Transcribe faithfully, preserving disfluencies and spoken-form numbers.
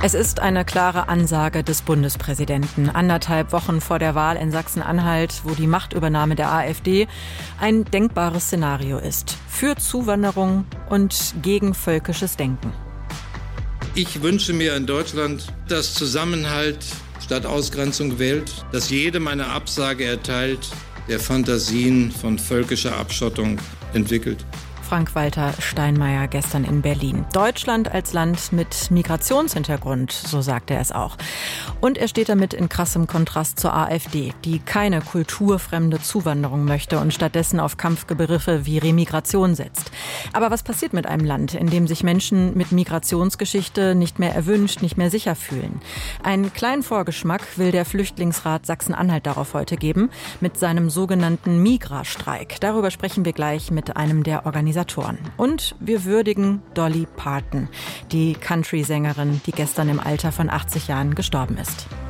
Es ist eine klare Ansage des Bundespräsidenten. Anderthalb Wochen vor der Wahl in Sachsen-Anhalt, wo die Machtübernahme der AfD ein denkbares Szenario ist. Für Zuwanderung und gegen völkisches Denken. Ich wünsche mir in Deutschland, dass Zusammenhalt statt Ausgrenzung wählt, dass jedem eine Absage erteilt, der Fantasien von völkischer Abschottung entwickelt. Frank-Walter Steinmeier gestern in Berlin. Deutschland als Land mit Migrationshintergrund, so sagte er es auch. Und er steht damit in krassem Kontrast zur AfD, die keine kulturfremde Zuwanderung möchte und stattdessen auf Kampfbegriffe wie Remigration setzt. Aber was passiert mit einem Land, in dem sich Menschen mit Migrationsgeschichte nicht mehr erwünscht, nicht mehr sicher fühlen? Einen kleinen Vorgeschmack will der Flüchtlingsrat Sachsen-Anhalt darauf heute geben, mit seinem sogenannten Migra-Streik. Darüber sprechen wir gleich mit einem der Organisatoren. Und wir würdigen Dolly Parton, die Country-Sängerin, die gestern im Alter von achtzig Jahren gestorben ist.